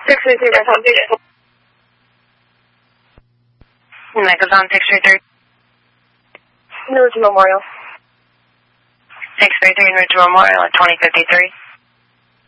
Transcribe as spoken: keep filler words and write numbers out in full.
six three three, Nichols on six three three. Newark to Memorial. six three three, Newark to Memorial at twenty fifty-three.